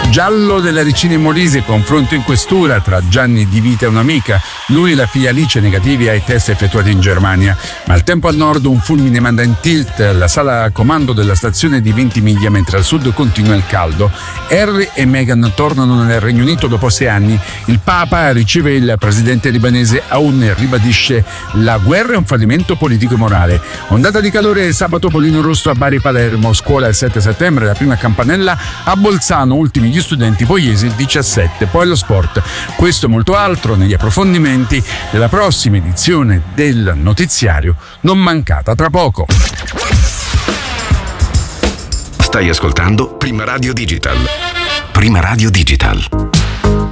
Giallo della Ricini Molise, confronto in questura tra Gianni Di Vita e un'amica. Lui e la figlia Alice negativi ai test effettuati in Germania. Ma al tempo al nord un fulmine manda in tilt la sala comando della stazione di Ventimiglia, mentre al sud continua il caldo. Harry e Meghan tornano nel Regno Unito dopo 6 anni. Il Papa riceve il presidente libanese Aoun e ribadisce: la guerra è un fallimento politico e morale. Ondata di calore sabato, Pollino Rosso a Bari Palermo, scuola il 7 settembre, la prima campanella a Bolzano, ultimi gli studenti pugliesi il 17. Poi lo sport. Questo e molto altro negli approfondimenti della prossima edizione del notiziario, non mancata tra poco. Stai ascoltando Prima Radio Digital. Prima Radio Digital.